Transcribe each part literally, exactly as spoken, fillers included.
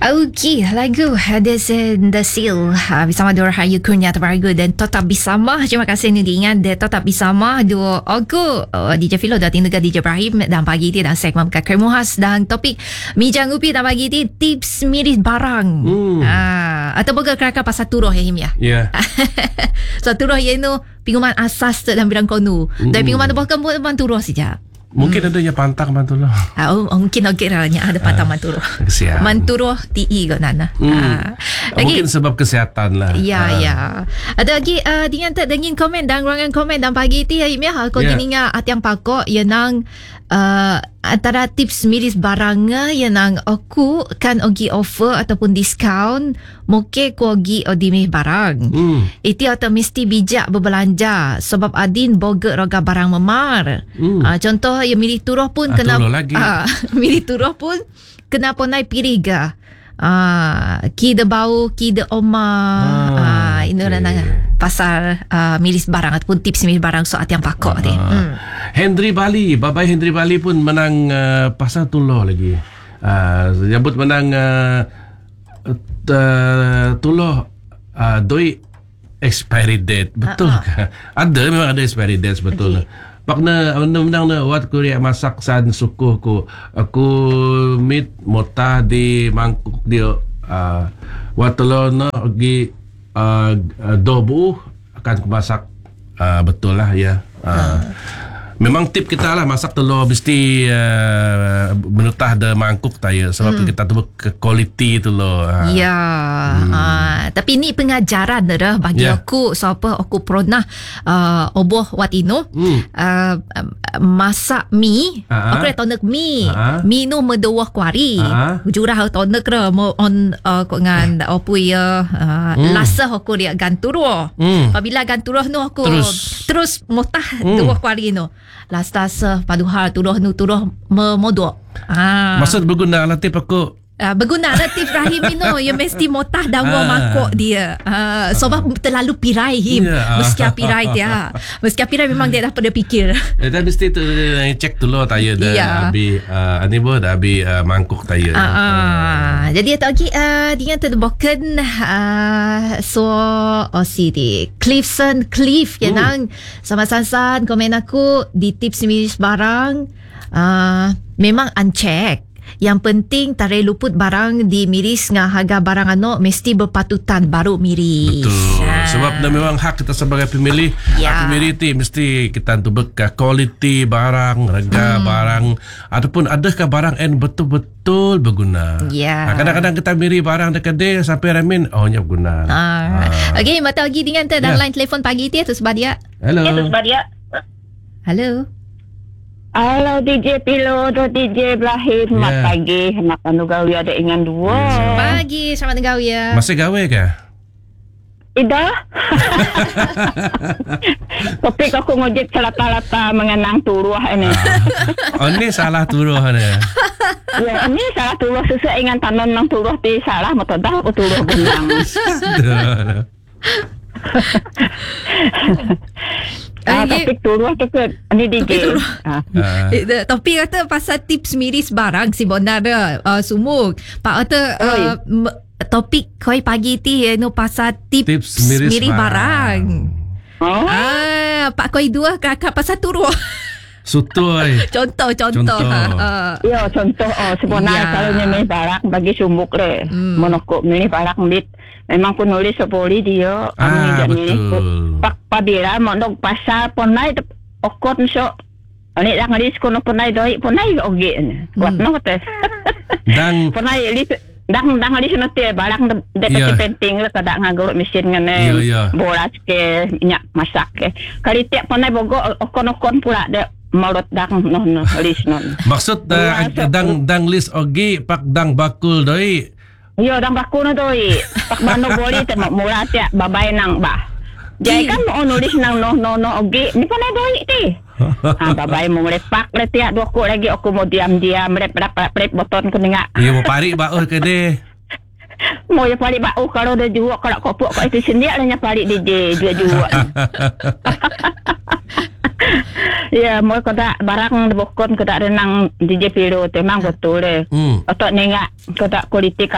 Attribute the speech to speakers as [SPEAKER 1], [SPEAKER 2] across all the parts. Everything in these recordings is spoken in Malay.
[SPEAKER 1] Okey, lagu Hades and the Seal uh, bersama dua Rahayu Kurnia terbaru dan Tetap Bersama. Terima kasih ni diingat dia Tetap Bersama dua aku uh, D J Philo dan juga D J Ibrahim dan pagi ni dan segmen Kekal Muhas dan topik Mijang Upi dan pagi ni tips miris barang. Hmm. Uh, atau boga kerana pasal turuh ya Him ya.
[SPEAKER 2] Ya. Yeah.
[SPEAKER 1] So turuh ya itu pinguman asas dalam bidang konu. Hmm. Dan pinguman tu bahkan bukan turuh saja.
[SPEAKER 2] Mungkin hmm. adanya pantang manturuh.
[SPEAKER 1] Ah, oh, mungkin okey rahnya ada pantang uh, manturuh. Manturuh T E ke nana.
[SPEAKER 2] Hmm. Ah. Mungkin sebab kesihatan lah.
[SPEAKER 1] Ya uh. ya. Ada lagi uh, dengan tak dengan komen dan ruangan komen dan pagi ti ya ya kau yeah. Gininga atiang pakok ya nang uh, antara tips miris barangnya ya nang aku kan ogi offer ataupun diskaun moke ko ogi odimih barang. Hmm. Itu atau mesti bijak berbelanja sebab adin boga roga barang memar. Hmm. Uh, contoh ya milih turuh pun ah, kena uh, milih turuh pun kena ponai piriga. Ah, ki de bau, ki de oma. Ah, ah ini okay. Orang pasal uh, milis barang ataupun tips milis barang soal yang pakok ni. Hmm.
[SPEAKER 2] Henry Bali, babai Henry Bali pun menang uh, pasal tuloh lagi. Uh, jambut menang uh, uh, tuloh uh, doi expiry date. Betul uh-huh. ke? Ada memang ada expiry date betul. Okay. Pak na menang na wat ko ria masak san suku ko aku mit mota di mangkuk dia uh, wat lo na gi uh, dobu akan ku masak uh, betul lah ya. Uh, memang tip kita lah masak telur mesti uh, menutah de mangkuk taya sebab hmm. kita tu ke quality tu lo. Uh.
[SPEAKER 1] Ya. Hmm. Uh, tapi ni pengajaran dah bagi yeah. aku siapa aku pernah uh, oboh wat ino hmm. uh, masak mi. Uh-huh. Aku dah tonek mi. Uh-huh. Mi no medawah kuari. Uh-huh. Jurah tonek ra mo on uh, ko ngan opu ya uh, hmm. lasa aku dia ganturuh. Hmm. Apabila ganturuh no aku terus, terus motah hmm. dua kuari no. Lastasa paduhar turuh nu turuh memodok. Ah.
[SPEAKER 2] Maksud berguna lah tip aku.
[SPEAKER 1] Uh, berguna lah tip Rahim Ino yang mesti motah dawa ah. mangkuk dia. Uh, sebab ah. terlalu pirai him. Yeah. Meski pirai dia. Meski pirai memang dia dah pada fikir.
[SPEAKER 2] Eh dah mesti tu cek tu lo taya dah yeah. Abi uh, ani bo dah abi uh, mangkuk taya.
[SPEAKER 1] Ah. Uh. Jadi atau lagi uh, dengan terboken uh, so O C D Cliffson Cliff ya nang sama sansan komen aku di tips miris barang uh, memang uncheck. Yang penting tarik luput barang di miris dengan harga barang ano mesti berpatutan baru miris.
[SPEAKER 2] Betul. Ha. Sebab dah memang hak kita sebagai pemilih. Ya. Pemilih tu mesti kita tu bekah quality barang, harga hmm. barang ataupun adakah barang yang betul-betul berguna. Ya. Ha, kadang-kadang kita milih barang dekat dia sampai ramin oh nya berguna. Ha.
[SPEAKER 1] Ha. Okey, mata lagi dengan tu dalam ya. Line telefon pagi tu tu sebadia.
[SPEAKER 2] Hello.
[SPEAKER 3] Ya, sebadia.
[SPEAKER 1] Halo.
[SPEAKER 3] Halo D J Philo atau D J Ibrahim. Selamat yeah. pagi. Nak anu gawe ada ingan dua.
[SPEAKER 1] Selamat pagi, selamat gawe ya.
[SPEAKER 2] Masih gawe ke?
[SPEAKER 3] Ida. Topik aku ngojek selata-lata mengenang turuh ini.
[SPEAKER 2] Oh ni salah turuh ni.
[SPEAKER 3] Ya, ini salah turuh sesuai dengan tanon nang turuh ti salah moto dah turuh benang. Ah, topik turuh tu ke ni D J. Ah.
[SPEAKER 1] Uh. Topik kata pasal tips miris barang si benar dah uh, sumuk. Pak kata uh, m- topik koi pagi ti no pasal tips, tips miris, miris barang. barang. Oh. Ah, Pak koi dua kakak pasal turuh.
[SPEAKER 2] Sutoi.
[SPEAKER 1] Contoh contoh. contoh.
[SPEAKER 3] Uh. Ya, contoh oh sebenarnya yeah. Kalau nyemeh barang bagi sumuk le. Hmm. Monokok ni barang bit. Memang pun nulis sepoli dia.
[SPEAKER 2] Ah, betul.
[SPEAKER 3] Pak pabila mondok pasar ponai okot so. Ani dah ngadis kono ponai doi ponai oge. Kuat no teh.
[SPEAKER 2] Dan
[SPEAKER 3] ponai li dang dang ngadis no teh barang de yeah. penting le kada ngagurut mesin ngene. Yeah, yeah. Bolas ke nyak masak ke. Kali tiap ponai bogo okon-okon pula de molot dang no no lis non.
[SPEAKER 2] Maksud uh, dang dang lis oge pak dang bakul doi.
[SPEAKER 3] Yo dang baku na doi. Pak mano boli te mula te babay nang ba. Jay kan mo nulis nang no no no ogi. Ni pa na doi ti. Ah babay mo mule pak le te do ko lagi aku mo diam-diam rep rep rep boton ko nga.
[SPEAKER 2] Iyo mo pari ba oh ke de.
[SPEAKER 3] Mo ya pari ba oh kalau de juo kalau kopok ko itu sendia nya pari D J juo-juo. Ya, mau kata barang bokon kata renang D J Philo memang betul deh. Hmm. Atau nengak kata kualiti kasut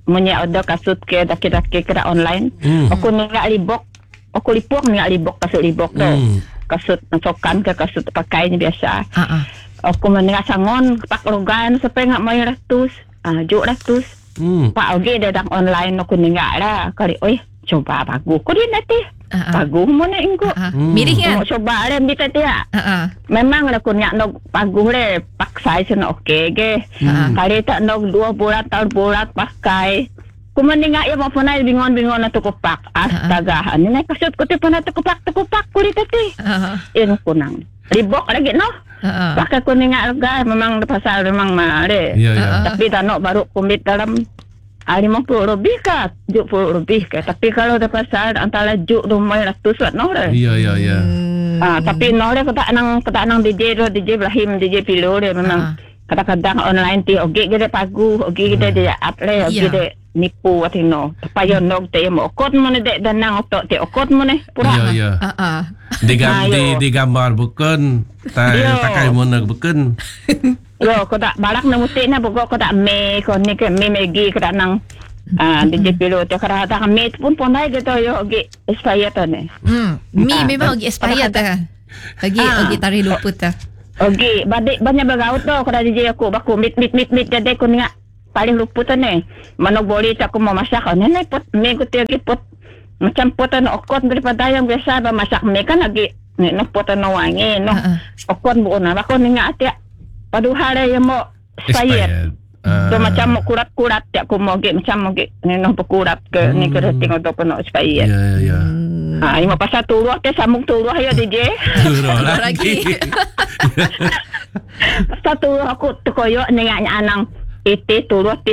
[SPEAKER 3] munya order kasut ke daki-daki kira online.
[SPEAKER 2] Hmm.
[SPEAKER 3] Aku ningak libok. Aku lipuk ningak libok kasut libok tu.
[SPEAKER 2] Hmm.
[SPEAKER 3] Kasut nasokan ke kasut pakai ni biasa.
[SPEAKER 1] Ah, ah.
[SPEAKER 3] Aku meningak sangon pak logan sampai ngak mai ratus. Ah, juk ratus.
[SPEAKER 2] Hmm.
[SPEAKER 3] Pak oge dia dang online aku ningak lah. Kali oi coba bagus. Ko dia nanti.
[SPEAKER 1] Ah, ah.
[SPEAKER 3] Bagus mo na ingko.
[SPEAKER 1] Ah, ah.
[SPEAKER 2] Hmm.
[SPEAKER 1] Mirih kan?
[SPEAKER 3] Mau coba rin dito tiya.
[SPEAKER 1] Ah, ah.
[SPEAKER 3] Memang lah kun nyak nog paguh le paksai sino oke ge.
[SPEAKER 1] Hmm.
[SPEAKER 3] Kali tak nog dua bulan tahun bulan pakai. Kumaning nga yung mapunay bingon-bingon na tukupak. Astaga, ano na kasut ko tipo na tukupak tukupak kulit ati.
[SPEAKER 1] Ah, ah.
[SPEAKER 3] Yung kunang. Ribok lagi no.
[SPEAKER 1] Ah, ah.
[SPEAKER 3] Pakai kuning nga agak memang pasal memang mare.
[SPEAKER 2] Ya, ya.
[SPEAKER 3] Tapi tanok baru kumit dalam lima puluh lebih kah? tujuh puluh lebih kah? Tapi kalau dah pasal antara juk rumah ratus watt no le.
[SPEAKER 2] Ya, ya, ya.
[SPEAKER 1] Hmm.
[SPEAKER 3] Ah, tapi no le kata nang kata nang D J do D J Ibrahim D J Pilo le memang kadang-kadang online ti oge gede pagu oge gede dia up le oge
[SPEAKER 1] Ya.
[SPEAKER 3] gede nipu ati no. Payo nog te mo okot mo ne de danang oto te okot mo ne pura.
[SPEAKER 2] Ya, ya.
[SPEAKER 1] Ah, ah.
[SPEAKER 2] Digam, di,
[SPEAKER 3] Ayo.
[SPEAKER 2] digambar bukan. Ta,
[SPEAKER 3] Yo.
[SPEAKER 2] pakai mana bukan.
[SPEAKER 3] Yo ko tak balak na muti na bugo ko tak me ko ni ke me megi ko tak nang ah D J Pilo te kara tak me pun ponai gitu yo oge expire to ne.
[SPEAKER 1] Hmm. Mi
[SPEAKER 3] Ah,
[SPEAKER 1] memang lagi expired dah. Lagi
[SPEAKER 3] Ah.
[SPEAKER 1] lagi tarik luput dah.
[SPEAKER 3] Oge badik banyak bagaut to kada D J aku baku mit mit mit mit jadi ko nga paling luput to ne. Manog boli ta ko mau masak ne ne pot me ko te pot macam potan okot daripada yang biasa ba masak me kan lagi ne no potan no wangi no.
[SPEAKER 1] Ah, ah.
[SPEAKER 3] Okot bu na ba ko nga ati paduhara yang mo expired.
[SPEAKER 2] Expired.
[SPEAKER 3] So macam mau kurat-kurat ya aku mau ge macam mau ge ni no kurat ke ni ke rating untuk kono expired.
[SPEAKER 2] Ya, ya, ya.
[SPEAKER 1] Hmm.
[SPEAKER 3] Ah, ini pasal turuh te sambung turuh ya D J.
[SPEAKER 2] Turun
[SPEAKER 1] Lagi.
[SPEAKER 2] lagi.
[SPEAKER 3] Pasal turuh aku tukoyo ni nga anang iti turuh